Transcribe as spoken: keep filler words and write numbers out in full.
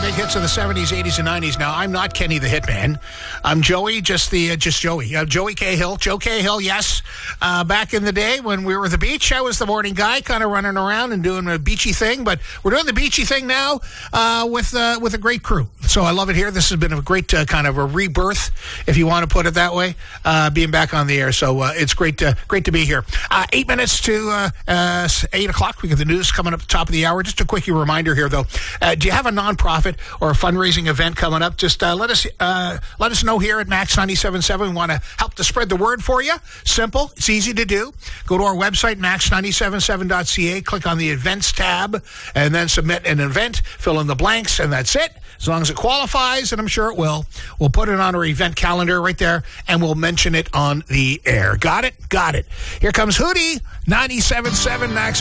big hits of the seventies, eighties, and nineties. Now, I'm not Kenny the Hitman. I'm Joey, just the uh, just Joey. Uh, Joey Cahill. Joe Cahill, yes. Uh, back in the day when we were at the beach, I was the morning guy, kind of running around and doing a beachy thing. But we're doing the beachy thing now uh, with uh, with a great crew. So I love it here. This has been a great uh, kind of a rebirth, if you want to put it that way, uh, being back on the air. So uh, it's great to, great to be here. Uh, eight minutes to uh, uh, eight o'clock. We get the news coming up at the top of the hour. Just a quick reminder here, though. Uh, do you have a nonprofit or a fundraising event coming up? Just uh, let us uh, let us know here at Max ninety-seven point seven. We want to help to spread the word for you. Simple. It's easy to do. Go to our website, max nine seven seven dot c a. Click on the events tab and then submit an event. Fill in the blanks, and that's it. As long as it qualifies, and I'm sure it will, we'll put it on our event calendar right there, and we'll mention it on the air. Got it? Got it. Here comes Hootie, ninety-seven point seven Max.